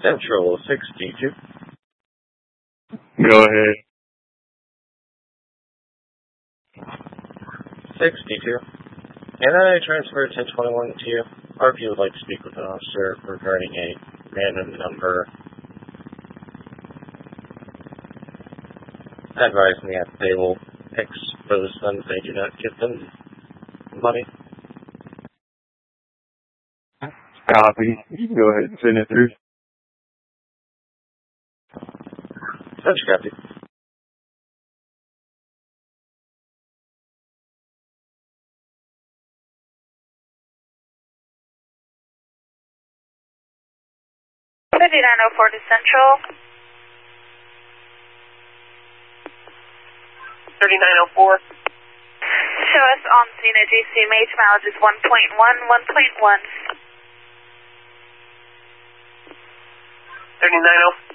Central 62. Go ahead. 62. And then I transfer 1021 to you. Or if you would like to speak with an officer regarding a random number, advise me that they will expose them if they do not give them money. Copy. You can go ahead and send it through. Such copy. $5904 to Central. 3904. Show us on Cena GCMH, mileage is 1.1, 1.1. 3904.